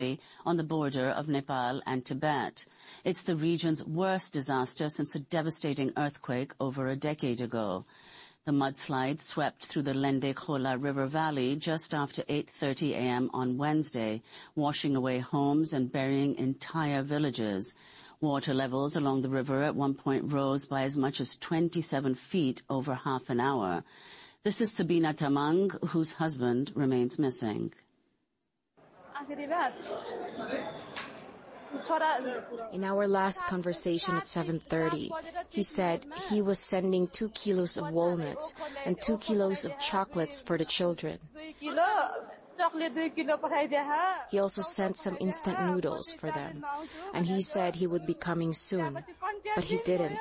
on the border of Nepal and Tibet. It's the region's worst disaster since a devastating earthquake over a decade ago. The mudslide swept through the Lende Khola River Valley just after 8:30 a.m. on Wednesday, washing away homes and burying entire villages. Water levels along the river at one point rose by as much as 27 feet over half an hour. This is Sabina Tamang, whose husband remains missing. In our last conversation at 7:30, he said he was sending 2 kilos of walnuts and 2 kilos of chocolates for the children. He also sent some instant noodles for them, and he said he would be coming soon, but he didn't.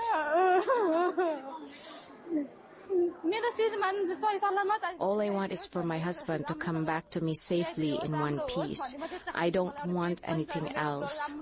All I want is for my husband to come back to me safely in one piece. I don't want anything else.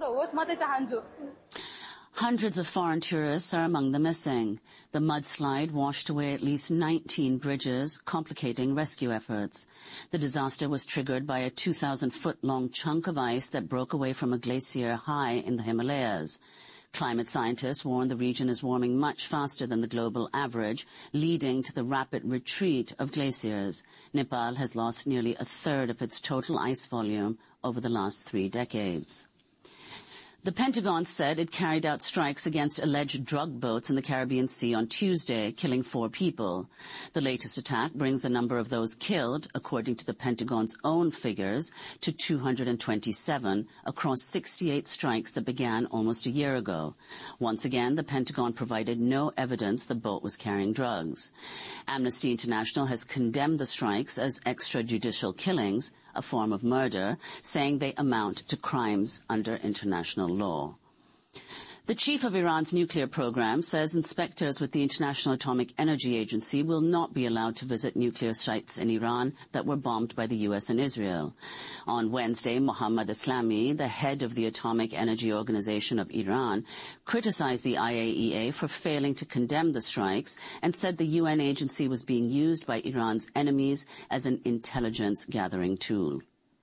Hundreds of foreign tourists are among the missing. The mudslide washed away at least 19 bridges, complicating rescue efforts. The disaster was triggered by a 2,000-foot-long chunk of ice that broke away from a glacier high in the Himalayas. Climate scientists warn the region is warming much faster than the global average, leading to the rapid retreat of glaciers. Nepal has lost nearly a third of its total ice volume over the last 3 decades. The Pentagon said it carried out strikes against alleged drug boats in the Caribbean Sea on Tuesday, killing 4 people. The latest attack brings the number of those killed, according to the Pentagon's own figures, to 227 across 68 strikes that began almost a year ago. Once again, the Pentagon provided no evidence the boat was carrying drugs. Amnesty International has condemned the strikes as extrajudicial killings, a form of murder, saying they amount to crimes under international law. The chief of Iran's nuclear program says inspectors with the International Atomic Energy Agency will not be allowed to visit nuclear sites in Iran that were bombed by the U.S. and Israel. On Wednesday, Mohammad Eslami, the head of the Atomic Energy Organization of Iran, criticized the IAEA for failing to condemn the strikes and said the UN agency was being used by Iran's enemies as an intelligence-gathering tool.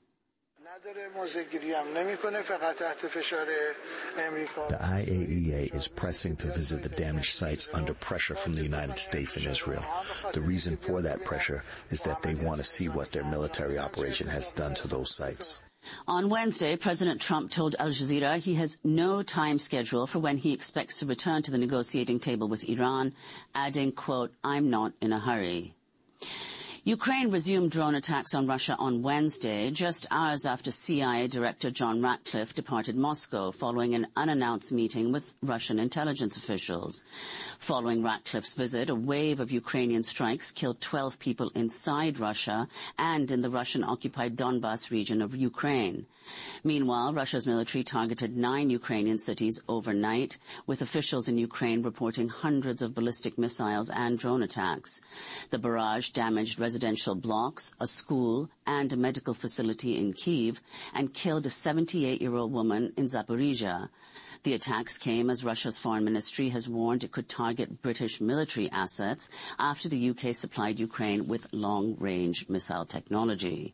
The IAEA is pressing to visit the damaged sites under pressure from the United States and Israel. The reason for that pressure is that they want to see what their military operation has done to those sites. On Wednesday, President Trump told Al Jazeera he has no time schedule for when he expects to return to the negotiating table with Iran, adding, quote, "I'm not in a hurry." Ukraine resumed drone attacks on Russia on Wednesday, just hours after CIA Director John Ratcliffe departed Moscow following an unannounced meeting with Russian intelligence officials. Following Ratcliffe's visit, a wave of Ukrainian strikes killed 12 people inside Russia and in the Russian-occupied Donbas region of Ukraine. Meanwhile, Russia's military targeted 9 Ukrainian cities overnight, with officials in Ukraine reporting hundreds of ballistic missiles and drone attacks. The barrage damaged residential blocks, a school, and a medical facility in Kyiv, and killed a 78-year-old woman in Zaporizhia. The attacks came as Russia's foreign ministry has warned it could target British military assets after the UK supplied Ukraine with long-range missile technology.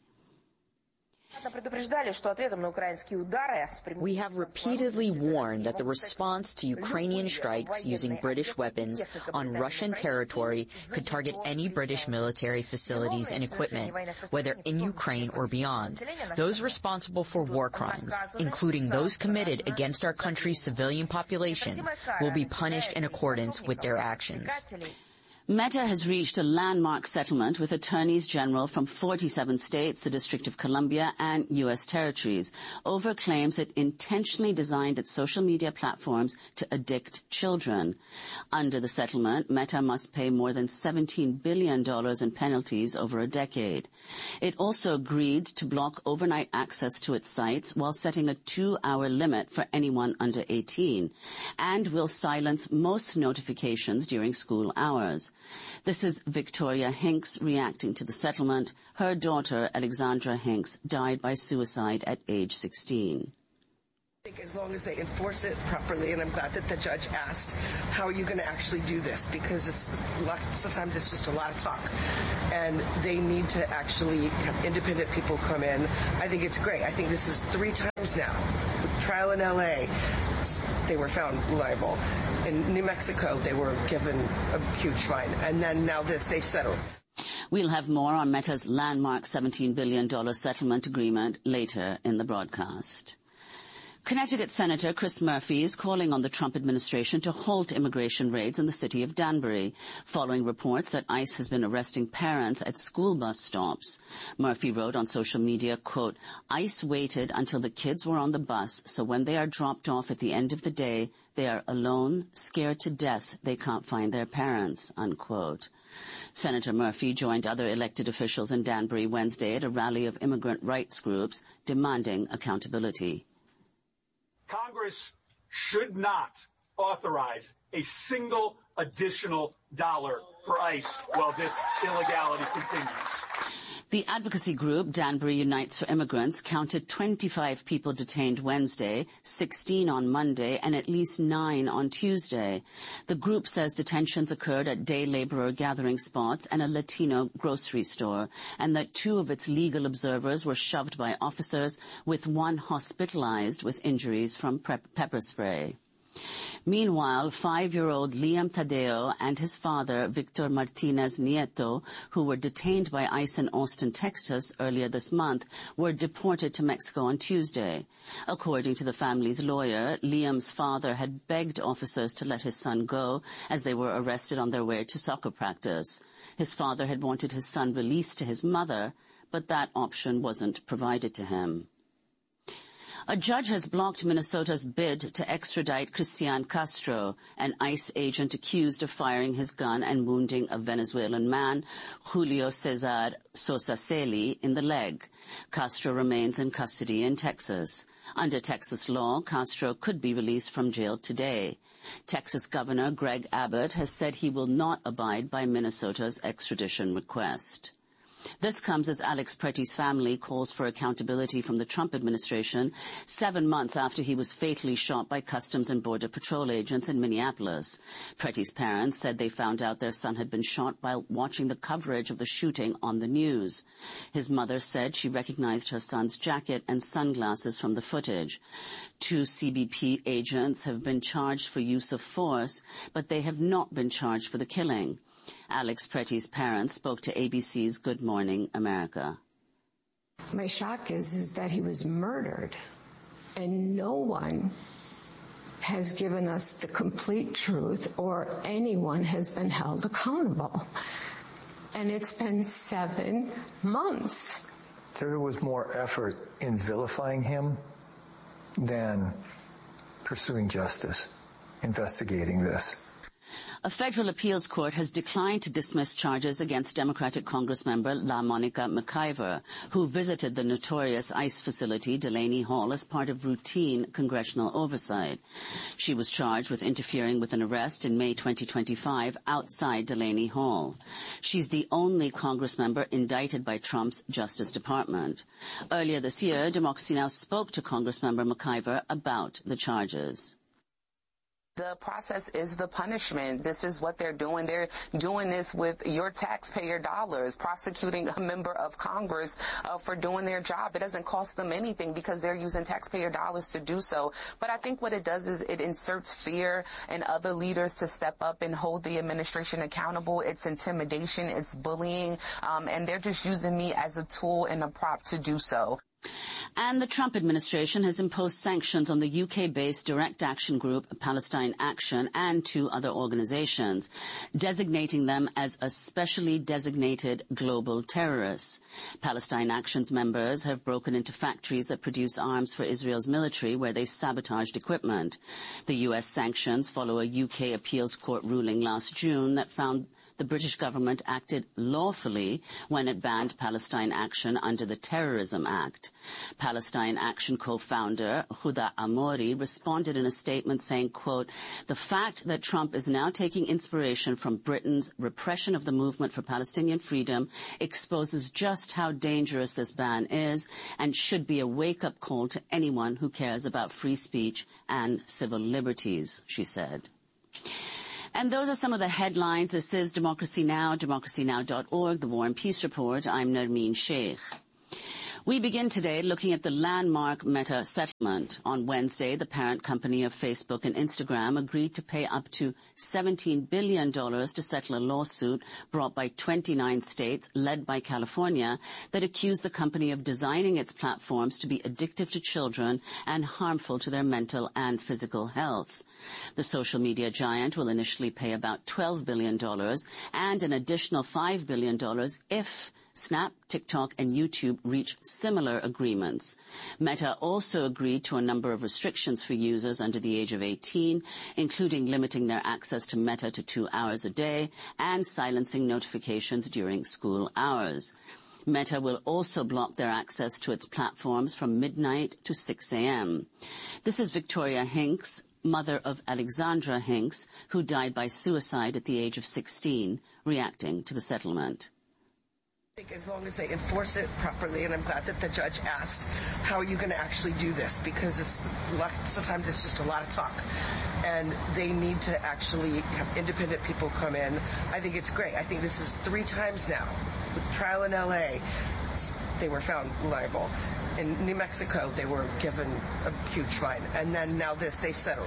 We have repeatedly warned that the response to Ukrainian strikes using British weapons on Russian territory could target any British military facilities and equipment, whether in Ukraine or beyond. Those responsible for war crimes, including those committed against our country's civilian population, will be punished in accordance with their actions. Meta has reached a landmark settlement with attorneys general from 47 states, the District of Columbia, and U.S. territories over claims it intentionally designed its social media platforms to addict children. Under the settlement, Meta must pay more than $17 billion in penalties over a decade. It also agreed to block overnight access to its sites while setting a 2-hour limit for anyone under 18, and will silence most notifications during school hours. This is Victoria Hinks reacting to the settlement. Her daughter, Alexandra Hinks, died by suicide at age 16. As long as they enforce it properly, and I'm glad that the judge asked, how are you going to actually do this? Because sometimes it's just a lot of talk, and they need to actually have independent people come in. I think it's great. I think this is 3 times now. Trial in L.A., they were found liable. In New Mexico, they were given a huge fine. And then now they've settled. We'll have more on Meta's landmark $17 billion settlement agreement later in the broadcast. Connecticut Senator Chris Murphy is calling on the Trump administration to halt immigration raids in the city of Danbury, following reports that ICE has been arresting parents at school bus stops. Murphy wrote on social media, quote, "ICE waited until the kids were on the bus, so when they are dropped off at the end of the day, they are alone, scared to death they can't find their parents," unquote. Senator Murphy joined other elected officials in Danbury Wednesday at a rally of immigrant rights groups demanding accountability. Congress should not authorize a single additional dollar for ICE while this illegality continues. The advocacy group Danbury Unites for Immigrants counted 25 people detained Wednesday, 16 on Monday, and at least 9 on Tuesday. The group says detentions occurred at day laborer gathering spots and a Latino grocery store, and that 2 of its legal observers were shoved by officers, with 1 hospitalized with injuries from pepper spray. Meanwhile, 5-year-old Liam Tadeo and his father, Victor Martinez Nieto, who were detained by ICE in Austin, Texas earlier this month, were deported to Mexico on Tuesday. According to the family's lawyer, Liam's father had begged officers to let his son go as they were arrested on their way to soccer practice. His father had wanted his son released to his mother, but that option wasn't provided to him. A judge has blocked Minnesota's bid to extradite Cristian Castro, an ICE agent accused of firing his gun and wounding a Venezuelan man, Julio Cesar Sosa Celi, in the leg. Castro remains in custody in Texas. Under Texas law, Castro could be released from jail today. Texas Governor Greg Abbott has said he will not abide by Minnesota's extradition request. This comes as Alex Pretty's family calls for accountability from the Trump administration 7 months after he was fatally shot by Customs and Border Patrol agents in Minneapolis. Pretty's parents said they found out their son had been shot while watching the coverage of the shooting on the news. His mother said she recognized her son's jacket and sunglasses from the footage. 2 CBP agents have been charged for use of force, but they have not been charged for the killing. Alex Pretty's parents spoke to ABC's Good Morning America. My shock is that he was murdered, and no one has given us the complete truth or anyone has been held accountable. And it's been 7 months. There was more effort in vilifying him than pursuing justice, investigating this. A federal appeals court has declined to dismiss charges against Democratic Congressmember LaMonica McIver, who visited the notorious ICE facility, Delaney Hall, as part of routine congressional oversight. She was charged with interfering with an arrest in May 2025 outside Delaney Hall. She's the only Congressmember indicted by Trump's Justice Department. Earlier this year, Democracy Now! Spoke to Congressmember McIver about the charges. The process is the punishment. This is what they're doing. They're doing this with your taxpayer dollars, prosecuting a member of Congress for doing their job. It doesn't cost them anything because they're using taxpayer dollars to do so. But I think what it does is it inserts fear in other leaders to step up and hold the administration accountable. It's intimidation. It's bullying. And they're just using me as a tool and a prop to do so. And the Trump administration has imposed sanctions on the UK-based direct action group Palestine Action and 2 other organizations, designating them as especially designated global terrorists. Palestine Action's members have broken into factories that produce arms for Israel's military, where they sabotaged equipment. The U.S. sanctions follow a UK appeals court ruling last June that found the British government acted lawfully when it banned Palestine Action under the Terrorism Act. Palestine Action co-founder Huda Amori responded in a statement saying, quote, "The fact that Trump is now taking inspiration from Britain's repression of the movement for Palestinian freedom exposes just how dangerous this ban is and should be a wake-up call to anyone who cares about free speech and civil liberties," she said. And those are some of the headlines. This is Democracy Now!, democracynow.org, The War and Peace Report. I'm Nermeen Sheikh. We begin today looking at the landmark Meta settlement. On Wednesday, the parent company of Facebook and Instagram agreed to pay up to $17 billion to settle a lawsuit brought by 29 states, led by California, that accused the company of designing its platforms to be addictive to children and harmful to their mental and physical health. The social media giant will initially pay about $12 billion and an additional $5 billion if Snap, TikTok, and YouTube reach similar agreements. Meta also agreed to a number of restrictions for users under the age of 18, including limiting their access to Meta to 2 hours a day and silencing notifications during school hours. Meta will also block their access to its platforms from midnight to 6 a.m. This is Victoria Hinks, mother of Alexandra Hinks, who died by suicide at the age of 16, reacting to the settlement. I think as long as they enforce it properly, and I'm glad that the judge asked, how are you going to actually do this? Because sometimes it's just a lot of talk. And they need to actually have independent people come in. I think it's great. I think this is 3 times now. With trial in L.A., they were found liable. In New Mexico, they were given a huge fine. And then now they've settled.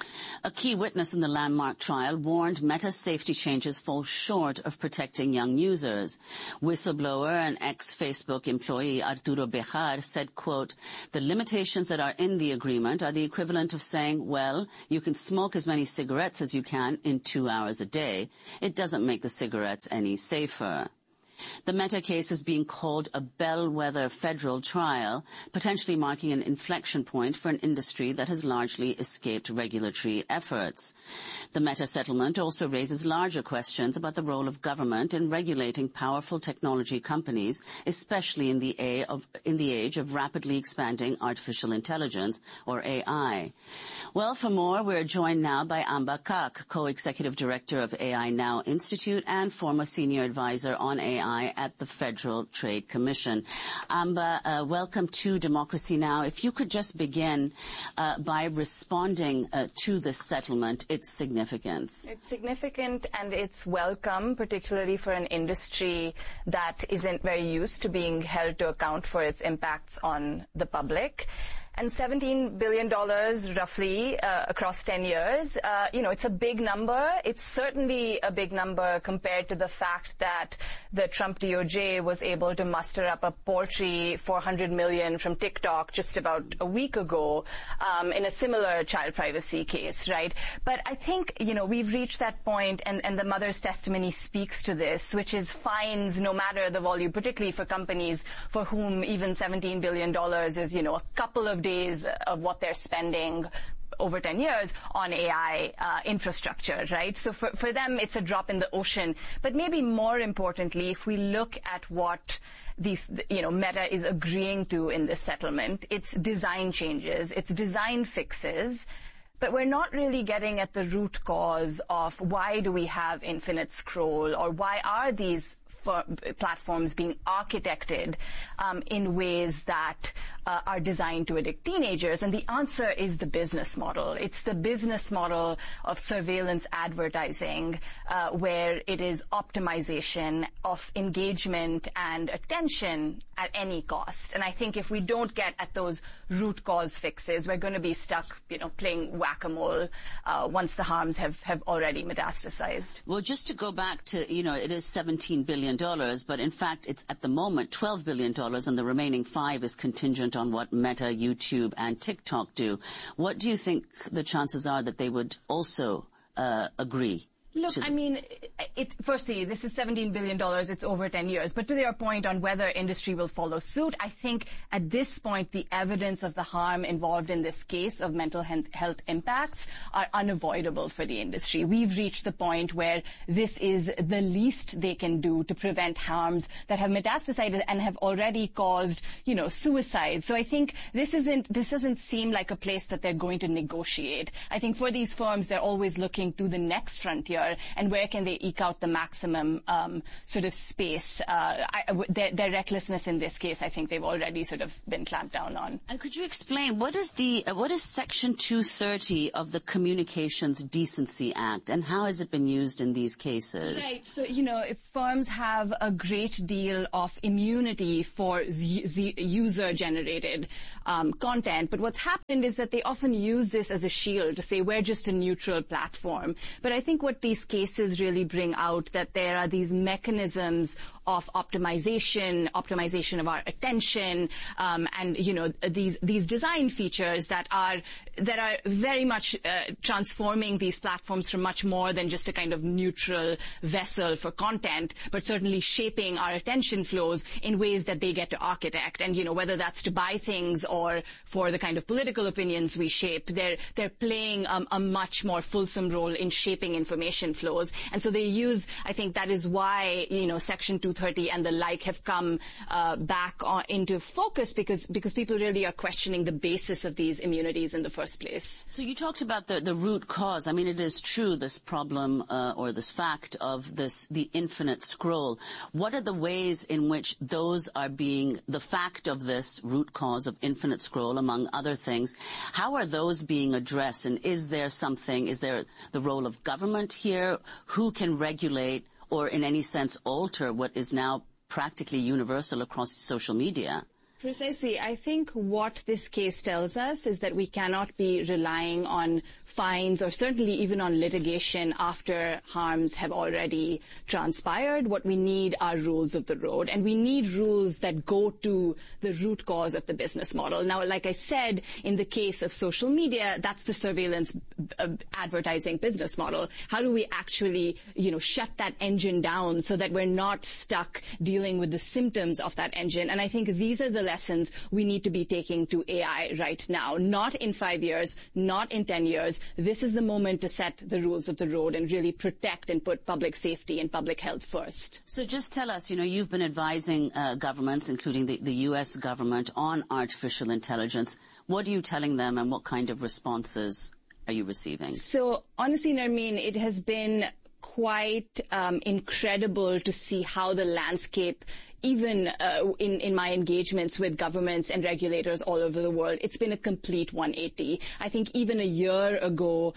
A key witness in the landmark trial warned Meta's safety changes fall short of protecting young users. Whistleblower and ex-Facebook employee Arturo Bejar said, quote, "The limitations that are in the agreement are the equivalent of saying, well, you can smoke as many cigarettes as you can in 2 hours a day. It doesn't make the cigarettes any safer." The Meta case is being called a bellwether federal trial, potentially marking an inflection point for an industry that has largely escaped regulatory efforts. The Meta settlement also raises larger questions about the role of government in regulating powerful technology companies, especially in the age of rapidly expanding artificial intelligence, or AI. Well, for more, we're joined now by Amba Kak, co-executive director of AI Now Institute and former senior advisor on AI at the Federal Trade Commission. Amba, welcome to Democracy Now! If you could just begin by responding to this settlement, its significance. It's significant and it's welcome, particularly for an industry that isn't very used to being held to account for its impacts on the public. And $17 billion roughly across 10 years, it's a big number. It's certainly a big number compared to the fact that the Trump DOJ was able to muster up a paltry $400 million from TikTok just about a week ago in a similar child privacy case, right? But I think, we've reached that point, and the mother's testimony speaks to this, which is fines no matter the volume, particularly for companies for whom even $17 billion is, a couple of days of what they're spending over 10 years on AI infrastructure, right? So for them, it's a drop in the ocean. But maybe more importantly, if we look at what these, Meta is agreeing to in this settlement, it's design changes, it's design fixes, but we're not really getting at the root cause of why do we have infinite scroll, or why are these platforms being architected in ways that are designed to addict teenagers. And the answer is the business model. It's the business model of surveillance advertising, where it is optimization of engagement and attention at any cost. And I think if we don't get at those root cause fixes, we're going to be stuck, playing whack-a-mole once the harms have already metastasized. Well, just to go back to, it is $17 billion, but in fact it's at the moment $12 billion, and the remaining $5 billion is contingent on what Meta, YouTube, and TikTok do. What do you think the chances are that they would also agree Look, I mean, firstly, this is $17 billion. It's over 10 years. But to your point on whether industry will follow suit, I think at this point, the evidence of the harm involved in this case of mental health impacts are unavoidable for the industry. We've reached the point where this is the least they can do to prevent harms that have metastasized and have already caused, suicide. So I think this doesn't seem like a place that they're going to negotiate. I think for these firms, they're always looking to the next frontier and where can they eke out the maximum sort of space. Their recklessness in this case, I think they've already sort of been clamped down on. And could you explain what is Section 230 of the Communications Decency Act, and how has it been used in these cases? Right. So, if firms have a great deal of immunity for user-generated content, but what's happened is that they often use this as a shield to say we're just a neutral platform. But I think what these cases really bring out that there are these mechanisms of optimization of our attention, and these design features that are very much transforming these platforms from much more than just a kind of neutral vessel for content, but certainly shaping our attention flows in ways that they get to architect. And whether that's to buy things or for the kind of political opinions we shape, they're playing a much more fulsome role in shaping information flows. And so they use, I think that is why Section 230 and the like have come back into focus because people really are questioning the basis of these immunities in the first place. So you talked about the root cause. I mean, it is true, this problem or this fact of the infinite scroll. What are the ways in which those are being, the fact of this root cause of infinite scroll, among other things, how are those being addressed? And is there the role of government here? Who can regulate or in any sense alter what is now practically universal across social media? Precisely. I think what this case tells us is that we cannot be relying on fines or certainly even on litigation after harms have already transpired. What we need are rules of the road, and we need rules that go to the root cause of the business model. Now, like I said, in the case of social media, that's the surveillance advertising business model. How do we actually, shut that engine down so that we're not stuck dealing with the symptoms of that engine? And I think these are the lessons we need to be taking to AI right now. Not in 5 years, not in 10 years. This is the moment to set the rules of the road and really protect and put public safety and public health first. So just tell us, you've been advising governments, including the U.S. government, on artificial intelligence. What are you telling them and what kind of responses are you receiving? So honestly, Nermeen, it has been quite incredible to see how the landscape, even in my engagements with governments and regulators all over the world, it's been a complete 180. I think even a year ago,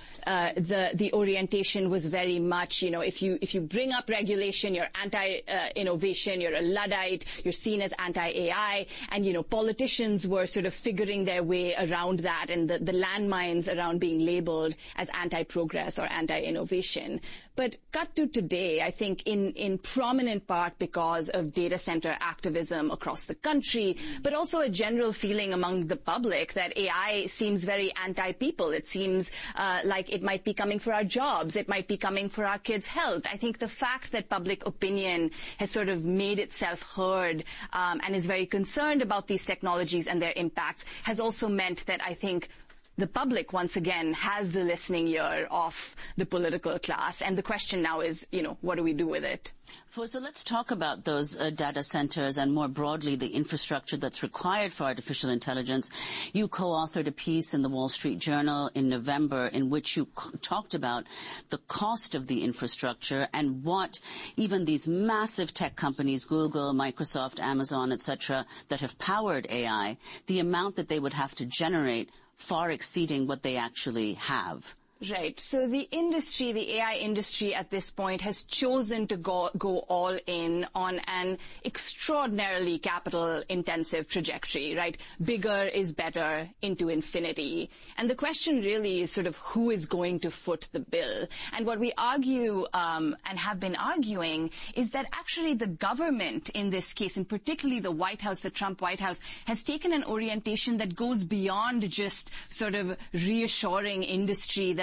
the orientation was very much, if you bring up regulation, you're anti-innovation, you're a Luddite, you're seen as anti-AI, and, politicians were sort of figuring their way around that and the landmines around being labeled as anti-progress or anti-innovation. But cut to today, I think in prominent part because of data center activism across the country, but also a general feeling among the public that AI seems very anti-people. It seems like it might be coming for our jobs. It might be coming for our kids' health. I think the fact that public opinion has sort of made itself heard and is very concerned about these technologies and their impacts has also meant that I think the public, once again, has the listening ear of the political class. And the question now is, what do we do with it? So let's talk about those data centers and more broadly the infrastructure that's required for artificial intelligence. You co-authored a piece in the Wall Street Journal in November in which you talked about the cost of the infrastructure and what even these massive tech companies, Google, Microsoft, Amazon, etc., that have powered AI, the amount that they would have to generate far exceeding what they actually have. Right. So the industry, the AI industry at this point has chosen to go all in on an extraordinarily capital intensive trajectory, right? Bigger is better into infinity. And the question really is sort of who is going to foot the bill. And what we argue and have been arguing is that actually the government in this case, and particularly the White House, the Trump White House, has taken an orientation that goes beyond just sort of reassuring industry that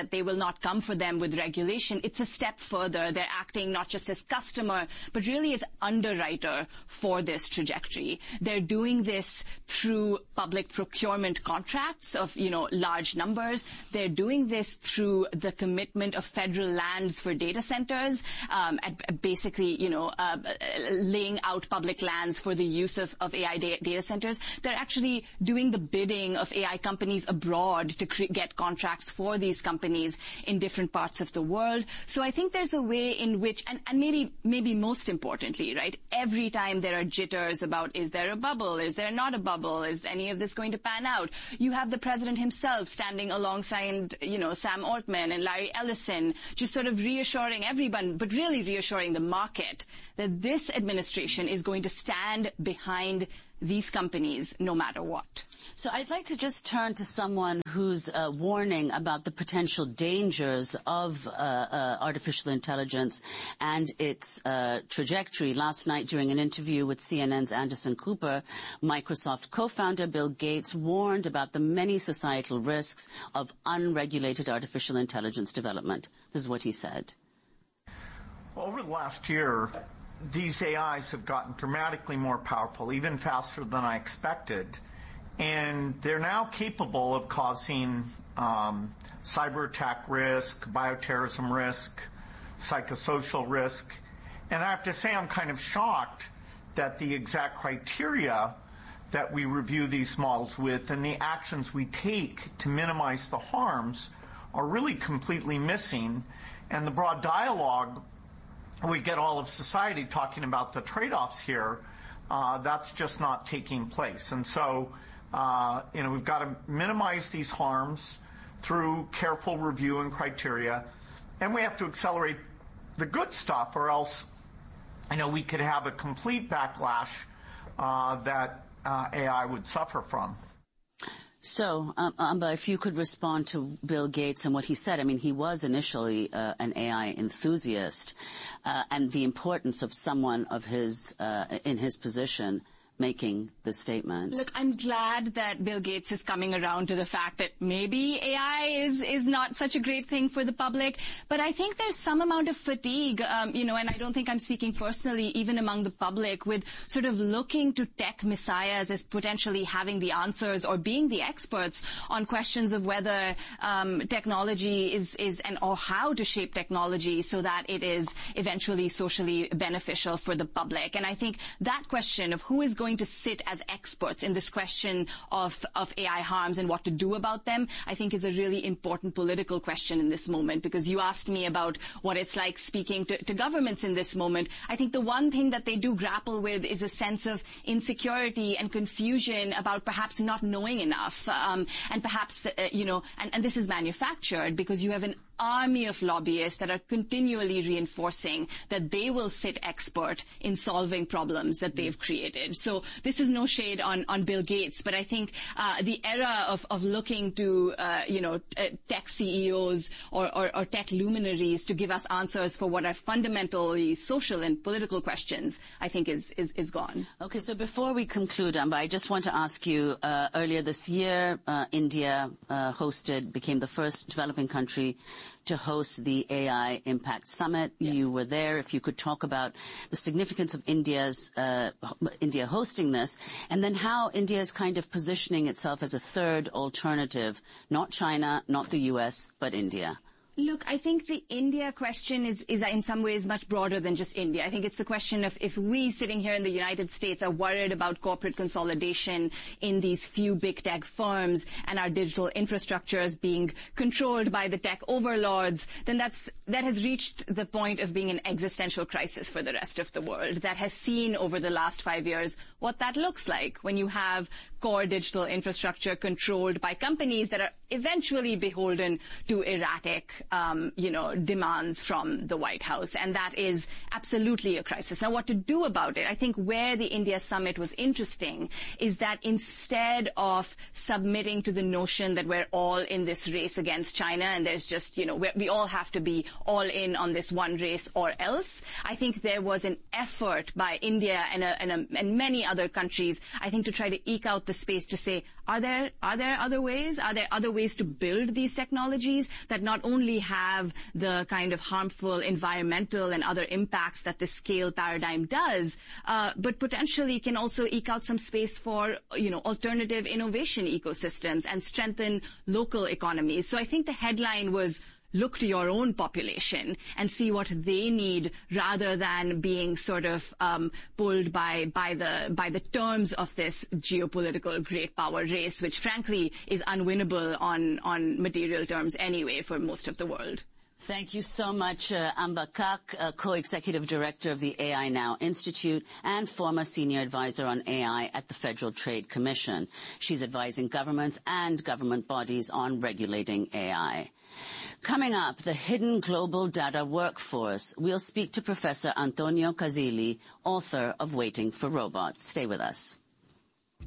that they will not come for them with regulation, it's a step further. They're acting not just as customer, but really as underwriter for this trajectory. They're doing this through public procurement contracts of, large numbers. They're doing this through the commitment of federal lands for data centers, basically, laying out public lands for the use of AI data centers. They're actually doing the bidding of AI companies abroad to get contracts for these companies in different parts of the world. So I think there's a way in which, and maybe most importantly, right, every time there are jitters about is there a bubble, is there not a bubble, is any of this going to pan out, you have the president himself standing alongside, Sam Altman and Larry Ellison, just sort of reassuring everyone, but really reassuring the market that this administration is going to stand behind these companies no matter what. So I'd like to just turn to someone who's warning about the potential dangers of artificial intelligence and its trajectory. Last night, during an interview with CNN's Anderson Cooper, Microsoft co-founder Bill Gates warned about the many societal risks of unregulated artificial intelligence development. This is what he said. Well, over the last year, these AIs have gotten dramatically more powerful, even faster than I expected, and they're now capable of causing cyber attack risk, bioterrorism risk, psychosocial risk. And I have to say I'm kind of shocked that the exact criteria that we review these models with and the actions we take to minimize the harms are really completely missing. And the broad dialogue, we get all of society talking about the trade-offs here, that's just not taking place. And so, we've got to minimize these harms through careful review and criteria, and we have to accelerate the good stuff, or else, we could have a complete backlash that AI would suffer from. So, Amba, if you could respond to Bill Gates and what he said. I mean, he was initially an AI enthusiast, and the importance of someone of his in his position making this statement. Look, I'm glad that Bill Gates is coming around to the fact that maybe AI is not such a great thing for the public, but I think there's some amount of fatigue, and I don't think I'm speaking personally, even among the public, with sort of looking to tech messiahs as potentially having the answers or being the experts on questions of whether technology is or how to shape technology so that it is eventually socially beneficial for the public. And I think that question of who is going to sit as experts in this question of AI harms and what to do about them, I think is a really important political question in this moment, because you asked me about what it's like speaking to governments in this moment. I think the one thing that they do grapple with is a sense of insecurity and confusion about perhaps not knowing enough, and perhaps, and this is manufactured because you have an army of lobbyists that are continually reinforcing that they will sit expert in solving problems that they've created. So this is no shade on Bill Gates, but I think the era of looking to tech CEOs or tech luminaries to give us answers for what are fundamentally social and political questions, I think is gone. Okay, so before we conclude, Amba, I just want to ask you, earlier this year, India became the first developing country to host the AI Impact Summit. Yes. You were there. If you could talk about the significance of India hosting this, and then how India is kind of positioning itself as a third alternative, not China, not the US, but India. Look, I think the India question is in some ways much broader than just India. I think it's the question of if we sitting here in the United States are worried about corporate consolidation in these few big tech firms and our digital infrastructures being controlled by the tech overlords, then that has reached the point of being an existential crisis for the rest of the world that has seen over the last 5 years what that looks like when you have core digital infrastructure controlled by companies that are eventually beholden to erratic demands from the White House. And that is absolutely a crisis. Now, what to do about it? I think where the India summit was interesting is that instead of submitting to the notion that we're all in this race against China and there's just, we all have to be all in on this one race or else, I think there was an effort by India and many other countries, I think, to try to eke out the space to say, Are there other ways? Are there other ways to build these technologies that not only have the kind of harmful environmental and other impacts that the scale paradigm does, but potentially can also eke out some space for, alternative innovation ecosystems and strengthen local economies? So I think the headline was, look to your own population and see what they need, rather than being sort of pulled by the terms of this geopolitical great power race, which frankly is unwinnable on material terms anyway for most of the world. Thank you so much, Amba Kak, co-executive director of the AI Now Institute and former senior advisor on AI at the Federal Trade Commission. She's advising governments and government bodies on regulating AI. Coming up, the hidden global data workforce. We'll speak to Professor Antonio Casilli, author of Waiting for Robots. Stay with us.